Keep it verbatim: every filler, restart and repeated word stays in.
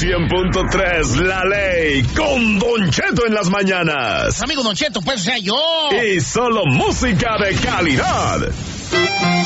cien punto tres, La Ley, con Don Cheto en las mañanas. Amigo Don Cheto, pues, o sea, yo. Y solo música de calidad.